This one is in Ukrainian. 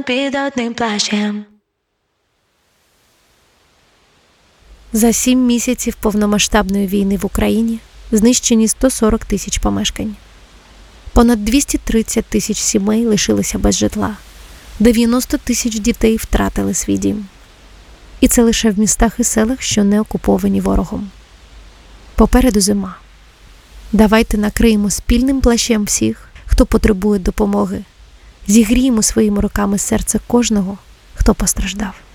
під одним плащем. За 7 місяців повномасштабної війни в Україні знищені 140 тисяч помешкань. Понад 230 тисяч сімей лишилися без житла. 90 тисяч дітей втратили свій дім. І це лише в містах і селах, що не окуповані ворогом. Попереду зима. Давайте накриємо спільним плащем всіх, хто потребує допомоги. Зігріємо своїми руками серце кожного, хто постраждав.